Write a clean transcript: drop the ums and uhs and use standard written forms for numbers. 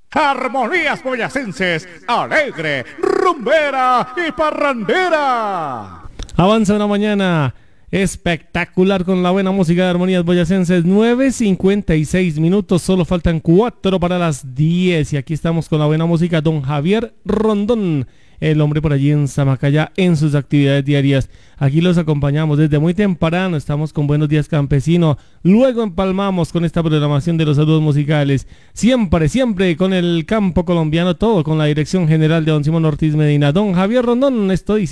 Armonías boyacenses, alegre, rumbera y parrandera. Avanza una mañana espectacular con la buena música de Armonías Boyacenses. 9:56 minutos, solo faltan 4 para las 10. Y aquí estamos con la buena música. Don Javier Rondón, el hombre por allí en Zamacaya en sus actividades diarias. Aquí los acompañamos desde muy temprano, estamos con Buenos Días Campesino, luego empalmamos con esta programación de los saludos musicales, siempre con el campo colombiano, todo con la dirección general de don Simón Ortiz Medina. Don Javier Rondón, estoy